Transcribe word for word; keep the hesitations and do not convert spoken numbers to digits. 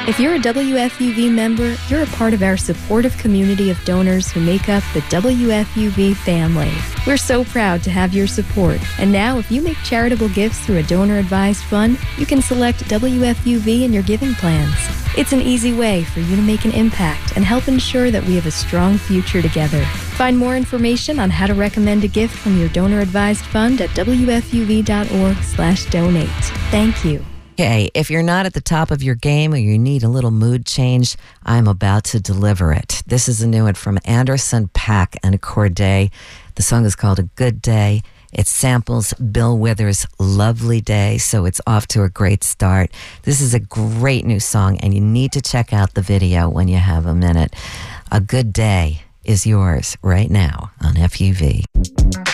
If you're a W F U V member, you're a part of our supportive community of donors who make up the W F U V family. We're so proud to have your support. And now, if you make charitable gifts through a donor-advised fund, you can select W F U V in your giving plans. It's an easy way for you to make an impact and help ensure that we have a strong future together. Find more information on how to recommend a gift from your donor-advised fund at W F U V dot org slash donate. Thank you. Okay, if you're not at the top of your game or you need a little mood change, I'm about to deliver it. This is a new one from Anderson .Paak and Corday. The song is called A Good Day. It samples Bill Withers' Lovely Day, so it's off to a great start. This is a great new song, and you need to check out the video when you have a minute. A Good Day is yours right now on F U V.